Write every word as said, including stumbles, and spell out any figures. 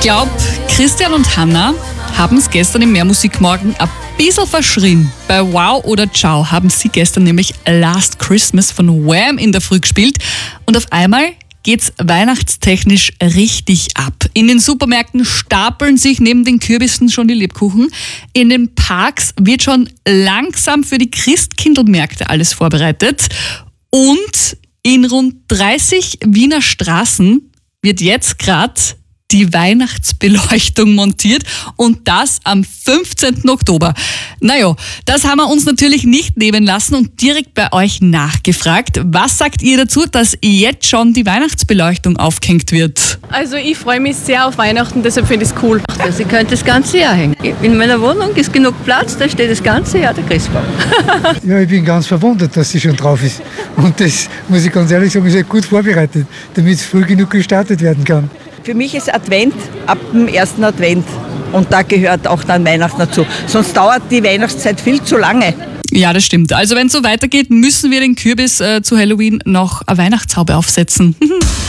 glaube, Christian und Hanna haben es gestern im Mehrmusikmorgen ein bisschen verschrien. Bei Wow oder Ciao haben sie gestern nämlich Last Christmas von Wham in der Früh gespielt und auf einmal geht's weihnachtstechnisch richtig ab. In den Supermärkten stapeln sich neben den Kürbissen schon die Lebkuchen. In den Parks wird schon langsam für die Christkindlmärkte alles vorbereitet. Und in rund dreißig Wiener Straßen wird jetzt gerade die Weihnachtsbeleuchtung montiert und das am fünfzehnten Oktober. Naja, das haben wir uns natürlich nicht nehmen lassen und direkt bei euch nachgefragt. Was sagt ihr dazu, dass jetzt schon die Weihnachtsbeleuchtung aufgehängt wird? Also ich freue mich sehr auf Weihnachten, deshalb finde ich es cool. Also ich könnte das ganze Jahr hängen. In meiner Wohnung ist genug Platz, da steht das ganze Jahr der Christbaum. Ja, ich bin ganz verwundert, dass sie schon drauf ist. Und das, muss ich ganz ehrlich sagen, ist ja gut vorbereitet, damit es früh genug gestartet werden kann. Für mich ist Advent ab dem ersten Advent und da gehört auch dann Weihnachten dazu. Sonst dauert die Weihnachtszeit viel zu lange. Ja, das stimmt. Also wenn es so weitergeht, müssen wir den Kürbis äh, zu Halloween noch eine Weihnachtshaube aufsetzen.